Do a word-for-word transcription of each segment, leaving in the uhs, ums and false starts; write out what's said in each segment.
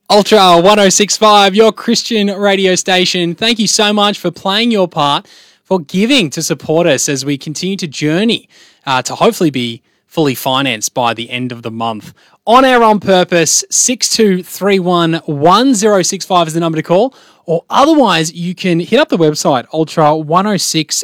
Ultra one oh six point five, your Christian radio station. Thank you so much for playing your part, for giving to support us as we continue to journey uh, to hopefully be fully financed by the end of the month. On Air On Purpose, six two three one, one oh six five is the number to call, or otherwise you can hit up the website ultra one oh six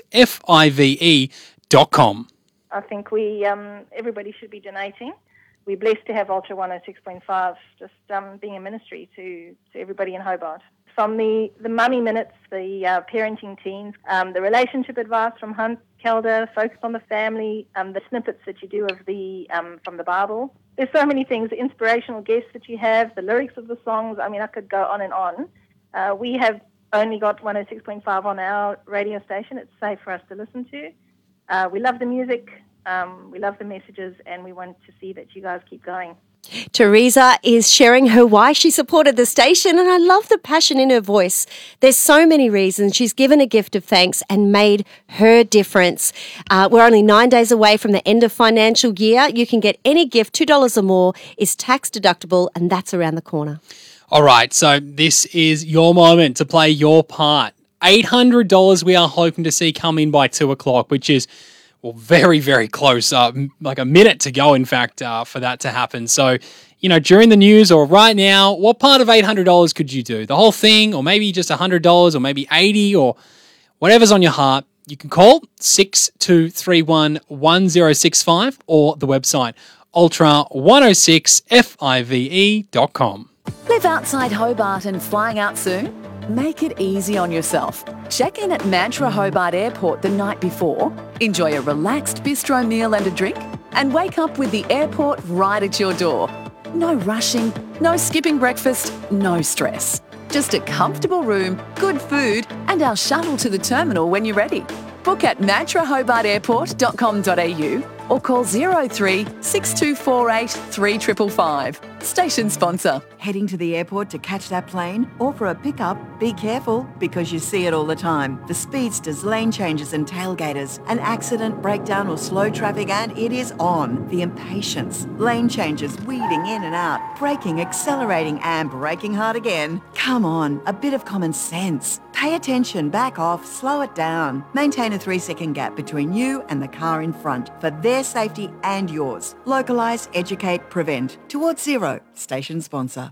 five dot com. I think we um, everybody should be donating. We're blessed to have Ultra one oh six point five just um, being a ministry to, to everybody in Hobart. From the, the mummy minutes, the uh, parenting teens, um, the relationship advice from Hunt Kelder, focus on the family, um, the snippets that you do of the um, from the Bible. There's so many things, the inspirational guests that you have, the lyrics of the songs. I mean, I could go on and on. Uh, we have only got one oh six point five on our radio station. It's safe for us to listen to. Uh, we love the music. Um, we love the messages, and we want to see that you guys keep going. Teresa is sharing her why she supported the station, and I love the passion in her voice. There's so many reasons. She's given a gift of thanks and made her difference. Uh, we're only nine days away from the end of financial year. You can get any gift, two dollars or more, is tax deductible, and that's around the corner. All right, so this is your moment to play your part. eight hundred dollars we are hoping to see come in by two o'clock, which is well, very, very close, uh, like a minute to go, in fact, uh, for that to happen. So, you know, during the news or right now, what part of eight hundred dollars could you do? The whole thing, or maybe just one hundred dollars, or maybe eighty dollars, or whatever's on your heart. You can call six two three one, one oh six five or the website ultra one oh six five dot com. Live outside Hobart and flying out soon? Make it easy on yourself. Check in at Mantra Hobart Airport the night before, enjoy a relaxed bistro meal and a drink, and wake up with the airport right at your door. No rushing, no skipping breakfast, no stress. Just a comfortable room, good food, and our shuttle to the terminal when you're ready. Book at mantra hobart airport dot com dot a u or call zero three six two four eight three five five five. Station sponsor. Heading to the airport to catch that plane or for a pickup? Be careful, because you see it all the time. The speedsters, lane changes and tailgaters. An accident, breakdown or slow traffic and it is on. The impatience. Lane changes, weaving in and out. Braking, accelerating and braking hard again. Come on, a bit of common sense. Pay attention, back off, slow it down. Maintain a three second gap between you and the car in front for their safety and yours. Localise, educate, prevent. Towards Zero. Station sponsor.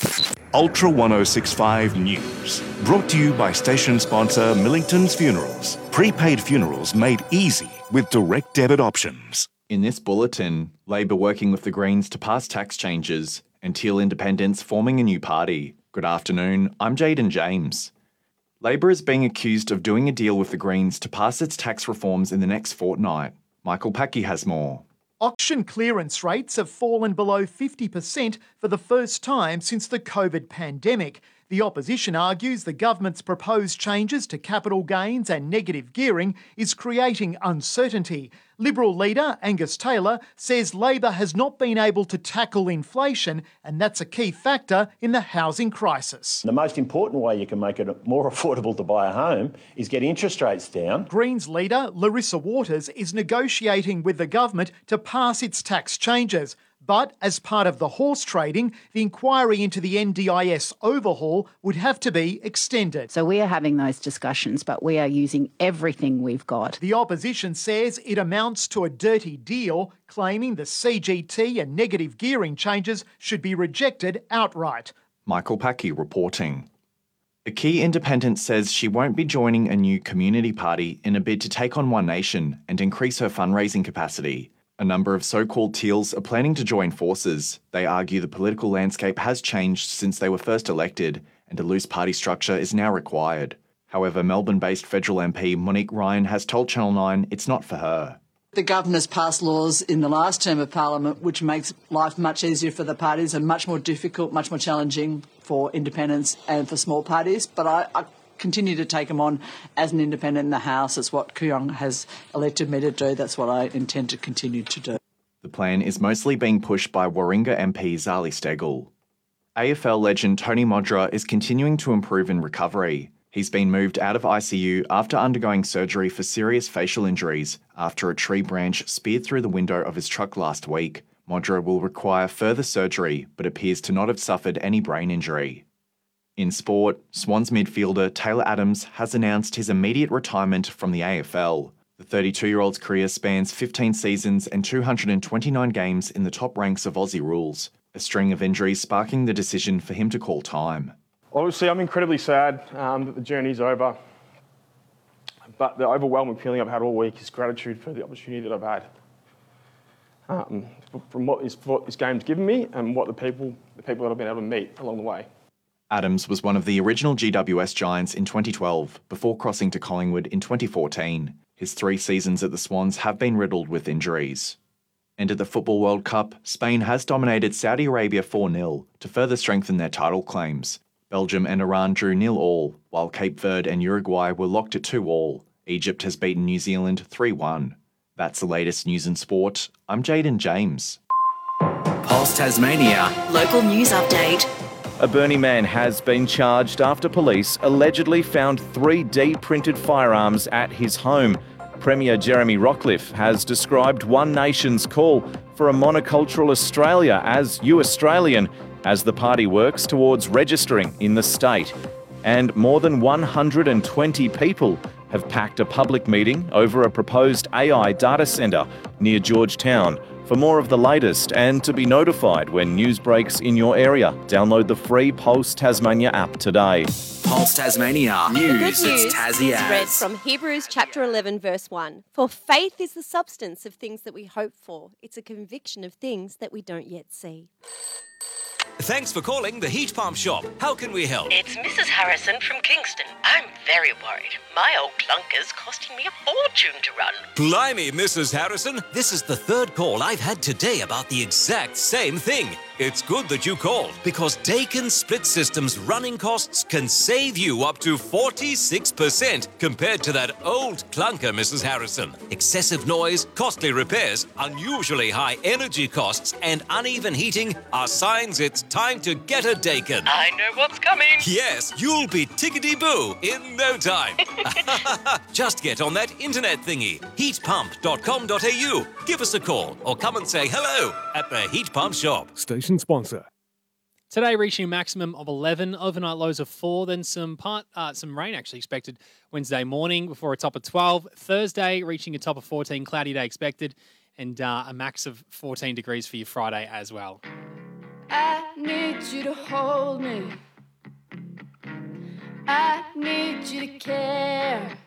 Ultra one oh six point five News. Brought to you by station sponsor Millington's Funerals. Prepaid funerals made easy with direct debit options. In this bulletin, Labor working with the Greens to pass tax changes, and Teal Independents forming a new party. Good afternoon, I'm Jaden James. Labor is being accused of doing a deal with the Greens to pass its tax reforms in the next fortnight. Michael Packy has more. Auction clearance rates have fallen below fifty percent for the first time since the COVID pandemic. The opposition argues the government's proposed changes to capital gains and negative gearing is creating uncertainty. Liberal leader Angus Taylor says Labor has not been able to tackle inflation, and that's a key factor in the housing crisis. The most important way you can make it more affordable to buy a home is get interest rates down. Greens leader Larissa Waters is negotiating with the government to pass its tax changes. But as part of the horse trading, the inquiry into the N D I S overhaul would have to be extended. So we are having those discussions, but we are using everything we've got. The opposition says it amounts to a dirty deal, claiming the C G T and negative gearing changes should be rejected outright. Michael Packy reporting. A key independent says she won't be joining a new community party in a bid to take on One Nation and increase her fundraising capacity. A number of so-called Teals are planning to join forces. They argue the political landscape has changed since they were first elected, and a loose party structure is now required. However, Melbourne-based federal M P Monique Ryan has told Channel nine it's not for her. The governor's passed laws in the last term of Parliament which makes life much easier for the parties and much more difficult, much more challenging for independents and for small parties. But I, I continue to take them on as an independent in the House. It's what Kooyong has elected me to do. That's what I intend to continue to do. The plan is mostly being pushed by Warringah M P Zali Steggall. A F L legend Tony Modra is continuing to improve in recovery. He's been moved out of I C U after undergoing surgery for serious facial injuries after a tree branch speared through the window of his truck last week. Modra will require further surgery but appears to not have suffered any brain injury. In sport, Swans midfielder Taylor Adams has announced his immediate retirement from the A F L. The thirty-two-year-old's career spans fifteen seasons and two hundred twenty-nine games in the top ranks of Aussie rules, a string of injuries sparking the decision for him to call time. Obviously, I'm incredibly sad um, that the journey's over, but the overwhelming feeling I've had all week is gratitude for the opportunity that I've had. Um, from what this, what this game's given me and what the people, the people that I've been able to meet along the way. Adams was one of the original G W S Giants in twenty twelve, before crossing to Collingwood in twenty fourteen. His three seasons at the Swans have been riddled with injuries. And at the Football World Cup, Spain has dominated Saudi Arabia four nil to further strengthen their title claims. Belgium and Iran drew nil all, while Cape Verde and Uruguay were locked at two all. Egypt has beaten New Zealand three one. That's the latest news in sport. I'm Jaden James. Pulse Tasmania. Local news update. A Burnie man has been charged after police allegedly found three D printed firearms at his home. Premier Jeremy Rockliff has described One Nation's call for a monocultural Australia as You Australian as the party works towards registering in the state. And more than one hundred twenty people have packed a public meeting over a proposed A I data centre near Georgetown. For more of the latest and to be notified when news breaks in your area, download the free Pulse Tasmania app today. Pulse Tasmania. News. The good news It's Tassie is read as. from Hebrews chapter eleven, verse one. For faith is the substance of things that we hope for. It's a conviction of things that we don't yet see. Thanks for calling the Heat Pump Shop. How can we help? It's Missus Harrison from Kingston. I'm very worried. My old clunker's costing me a fortune to run. Blimey, Missus Harrison. This is the third call I've had today about the exact same thing. It's good that you called, because Dakin Split System's running costs can save you up to forty-six percent compared to that old clunker, Missus Harrison. Excessive noise, costly repairs, unusually high energy costs, and uneven heating are signs it's time to get a Dakin. I know what's coming. Yes, you'll be tickety-boo in no time. Just get on that internet thingy, heat pump dot com dot a u. Give us a call or come and say hello at the Heat Pump Shop. Station sponsor. Today reaching a maximum of eleven, overnight lows of four, then some part, uh, some rain actually expected Wednesday morning before a top of twelve. Thursday reaching a top of fourteen, cloudy day expected, and uh, a max of fourteen degrees for your Friday as well. I need you to hold me. I need you to care.